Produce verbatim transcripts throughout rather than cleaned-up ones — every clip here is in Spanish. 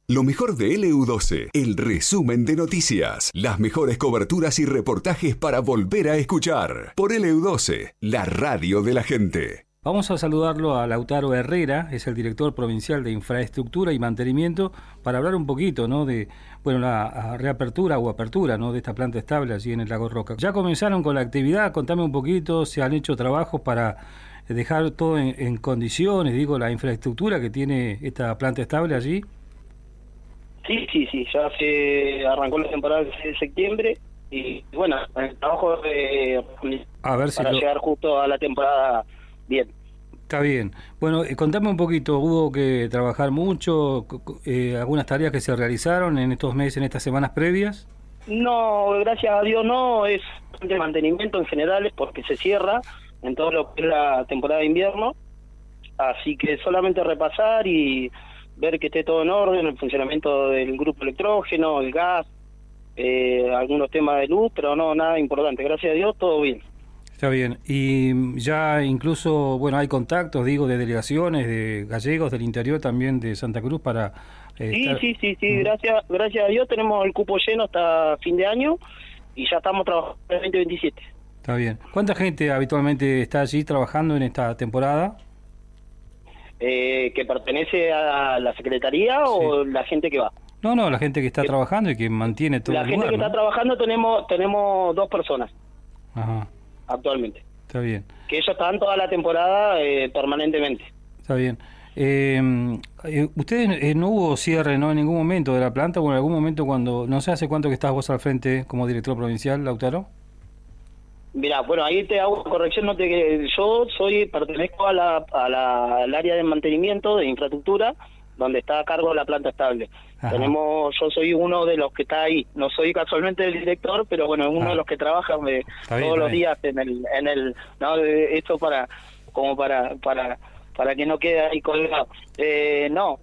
Lo mejor de L U doce, el resumen de noticias, las mejores coberturas y reportajes para volver a escuchar. Por L U doce, la radio de la gente. Vamos a saludarlo a Lautaro Herrera, es el director provincial de Infraestructura y Mantenimiento, para hablar un poquito, ¿no?, de, bueno, la reapertura o apertura, ¿no?, de esta planta estable allí en el Lago Roca. Ya comenzaron con la actividad, contame un poquito, se han hecho trabajos para dejar todo en, en condiciones, digo, la infraestructura que tiene esta planta estable allí. Sí, sí, sí, ya se arrancó la temporada de septiembre y bueno, el trabajo de, a ver si para lo... llegar justo a la temporada bien. Está bien. Bueno, eh, contame un poquito, hubo que trabajar mucho, eh, algunas tareas que se realizaron en estos meses, en estas semanas previas. No, gracias a Dios no, es de mantenimiento en general porque se cierra en todo lo que es la temporada de invierno, así que solamente repasar y ver que esté todo en orden, el funcionamiento del grupo electrógeno, el gas, eh, algunos temas de luz, pero no, nada importante. Gracias a Dios, todo bien. Está bien. Y ya incluso, bueno, hay contactos, digo, de delegaciones, de gallegos del interior también de Santa Cruz para... Eh, sí, estar... sí, sí, sí, uh-huh. gracias, gracias a Dios tenemos el cupo lleno hasta fin de año y ya estamos trabajando en el veinte veintisiete. Está bien. ¿Cuánta gente habitualmente está allí trabajando en esta temporada? Eh, ¿Que pertenece a la Secretaría sí. o la gente que va? No, no, la gente que está que, trabajando y que mantiene todo la el gente lugar, que ¿no? está trabajando tenemos tenemos dos personas. Ajá. Actualmente. Está bien. Que ellos están toda la temporada eh, permanentemente. Está bien. Eh, eh, ¿Ustedes eh, no hubo cierre, no, en ningún momento de la planta o en algún momento cuando, no sé hace cuánto que estás vos al frente como director provincial, Lautaro? Mira, bueno, ahí te hago una corrección, no te, yo soy pertenezco a la, a la al área de mantenimiento de infraestructura, donde está a cargo la planta estable. Ajá. Tenemos, yo soy uno de los que está ahí, no soy casualmente el director, pero bueno, es uno ah. de los que trabaja eh, todos bien, los bien. días en el, en el, no, esto para, como para, para, para que no quede ahí colgado. Eh, no,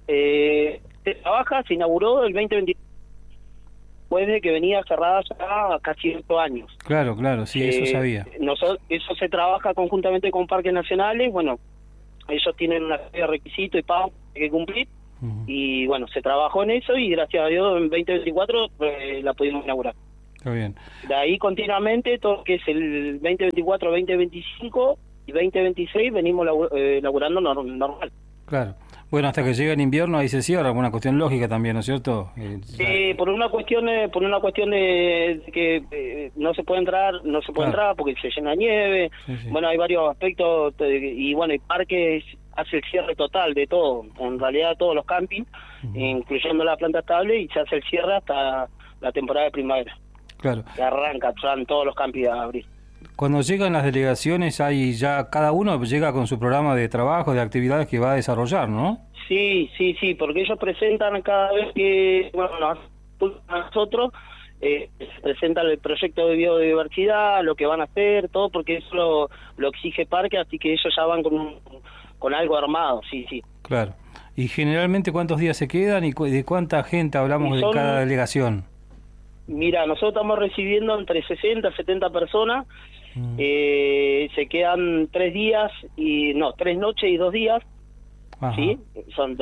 eh, se trabaja, se inauguró el veinte veinte. Después de que venía cerrada ya casi ocho años. Claro, claro, sí, eh, eso sabía. Nosotros, eso se trabaja conjuntamente con parques nacionales, bueno, ellos tienen una serie de requisitos y pagos que cumplir, uh-huh. y bueno, se trabajó en eso y gracias a Dios en veinte veinticuatro eh, la pudimos inaugurar. Está bien. De ahí continuamente, todo lo que es el veinte veinticuatro, veinte veinticinco y veinte veintiséis venimos eh, laburando normal. Claro. Bueno, hasta que llega el invierno ahí se cierra, una cuestión lógica también, ¿no es cierto? Eh, sí, por una cuestión eh, por una cuestión de, de que eh, no se puede entrar, no se puede claro. entrar porque se llena nieve. Sí, sí. Bueno, hay varios aspectos de, y bueno, el parque hace el cierre total de todo, en realidad todos los campings, uh-huh. incluyendo la planta estable, y se hace el cierre hasta la temporada de primavera. Claro. Que arranca, están todos los campings a abrir. Cuando llegan las delegaciones, hay ya cada uno llega con su programa de trabajo, de actividades que va a desarrollar, ¿no? Sí, sí, sí, porque ellos presentan cada vez que, bueno, nosotros eh, presentan el proyecto de biodiversidad, lo que van a hacer, todo, porque eso lo, lo exige Parque, así que ellos ya van con, un, con algo armado, sí, sí. Claro. ¿Y generalmente cuántos días se quedan y de cuánta gente hablamos son, de cada delegación? Mira, nosotros estamos recibiendo entre sesenta, setenta personas. Mm. Eh, se quedan tres días y no tres noches y dos días. Ajá. Sí, son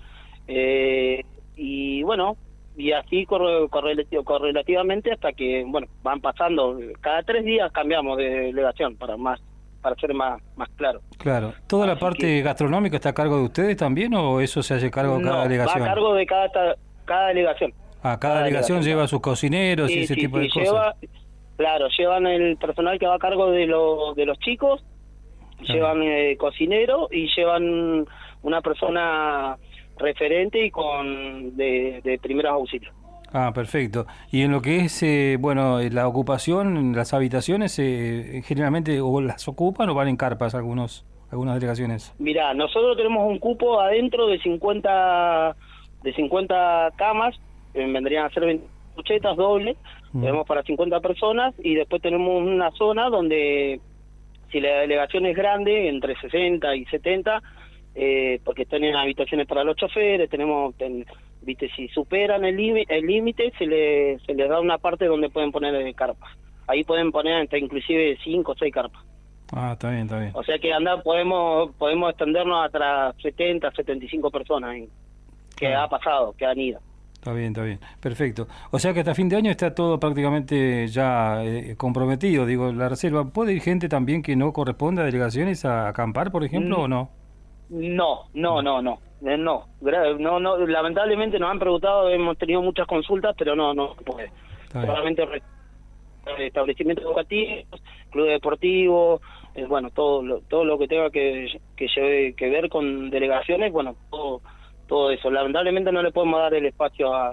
eh, y bueno, y así corre, correlativo, correlativamente hasta que bueno van pasando, cada tres días cambiamos de delegación para más para ser más más claro. Claro. ¿Toda así la parte que, gastronómica está a cargo de ustedes también o eso se hace cargo de cada no, delegación? Va a cargo de cada cada delegación. Ah, cada, cada delegación, delegación lleva sus cocineros sí, y ese sí, tipo sí, de cosas. Lleva, claro, llevan el personal que va a cargo de, lo, de los chicos, claro. llevan eh, cocinero y llevan una persona referente y con de, de primeros auxilios. Ah, perfecto. Y en lo que es, eh, bueno, la ocupación, las habitaciones, eh, generalmente o las ocupan o van en carpas algunos algunas delegaciones. Mirá, nosotros tenemos un cupo adentro de cincuenta de cincuenta camas, eh, vendrían a ser veinte cuchetas dobles, mm. tenemos para cincuenta personas y después tenemos una zona donde si la delegación es grande, entre sesenta y setenta, eh, porque tienen habitaciones para los choferes, tenemos, ten, viste, si superan el límite, el límite se, le, se les da una parte donde pueden poner carpas. Ahí pueden poner hasta inclusive cinco o seis carpas. Ah, está bien, está bien. O sea que andar podemos podemos extendernos hasta setenta, setenta y cinco personas ahí. que claro. ha pasado, que han ido. Está bien, está bien. Perfecto. O sea que hasta fin de año está todo prácticamente ya eh, comprometido. Digo, la reserva. ¿Puede ir gente también que no corresponde a delegaciones a acampar, por ejemplo, mm. o no? No, no, no, no. Eh, no. no, no. Lamentablemente nos han preguntado, hemos tenido muchas consultas, pero no, no puede. Solamente establecimientos educativos, clubes deportivos, eh, bueno, todo lo, todo lo que tenga que, que, lleve, que ver con delegaciones, bueno, todo... todo eso. Lamentablemente no le podemos dar el espacio a,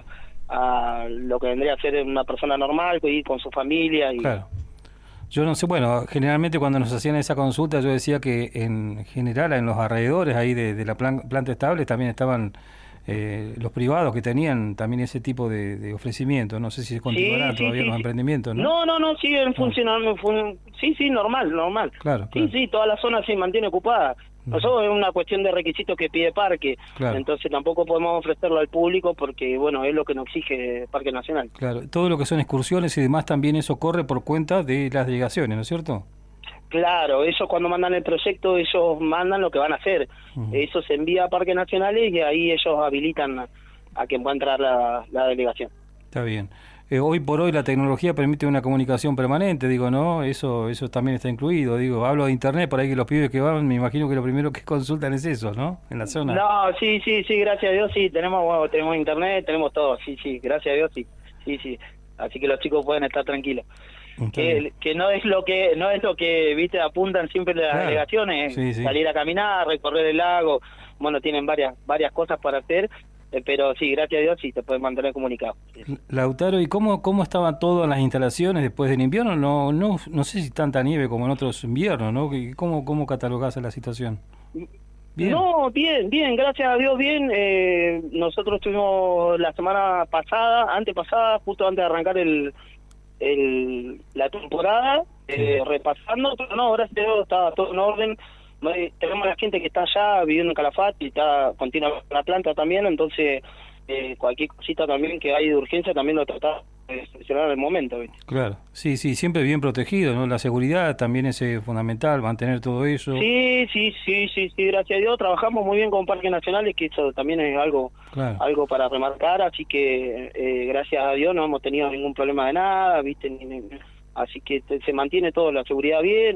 a lo que vendría a ser una persona normal, que ir con su familia. Y... Claro. Yo no sé, bueno, generalmente cuando nos hacían esa consulta yo decía que en general en los alrededores ahí de, de la plan, planta estable también estaban eh, los privados que tenían también ese tipo de, de ofrecimiento. No sé si se continuarán sí, todavía sí, los sí. emprendimientos, ¿no? No, no, no, siguen funcionando. Fun... Sí, sí, normal, normal. Claro, claro. Sí, sí, toda la zona se mantiene ocupada. Nosotros es una cuestión de requisitos que pide Parque, claro. Entonces tampoco podemos ofrecerlo al público porque, bueno, es lo que nos exige Parque Nacional. Claro, todo lo que son excursiones y demás también eso corre por cuenta de las delegaciones, ¿no es cierto? Claro, ellos cuando mandan el proyecto, ellos mandan lo que van a hacer. Uh-huh. Eso se envía a Parques Nacionales y ahí ellos habilitan a, a que pueda entrar la, la delegación. Está bien. Eh, hoy por hoy la tecnología permite una comunicación permanente, digo, ¿no? Eso eso también está incluido, digo, hablo de internet, por ahí que los pibes que van, me imagino que lo primero que consultan es eso, ¿no? En la zona. No, sí, sí, sí, gracias a Dios, sí, tenemos bueno, tenemos internet, tenemos todo, sí, sí, gracias a Dios, sí, sí, sí, así que los chicos pueden estar tranquilos. Que, que no es lo que no es lo que viste apuntan siempre las claro. delegaciones, sí, sí. Salir a caminar, recorrer el lago, bueno, tienen varias varias cosas para hacer. Pero sí, gracias a Dios sí te puedes mantener comunicado. Lautaro, ¿y cómo cómo estaban todas las instalaciones después del invierno? No no no sé si tanta nieve como en otros inviernos, ¿no? ¿Cómo cómo catalogás la situación? Bien. No, bien, bien, gracias a Dios bien. Eh, nosotros estuvimos la semana pasada, antepasada, justo antes de arrancar el, el la temporada, sí. eh, repasando, pero no, gracias a Dios estaba todo en orden. Tenemos a la gente que está allá viviendo en Calafate y está continua la planta también, entonces eh, cualquier cosita también que hay de urgencia también lo tratamos de solucionar en el momento, ¿viste? Claro, sí, sí, siempre bien protegido, ¿no? La seguridad también es eh, fundamental, mantener todo eso. Sí, sí, sí, sí, sí, gracias a Dios trabajamos muy bien con Parques Nacionales, que eso también es algo claro. algo para remarcar, así que eh, gracias a Dios no hemos tenido ningún problema de nada, ¿viste? Ni, ni, así que te, se mantiene todo, la seguridad bien.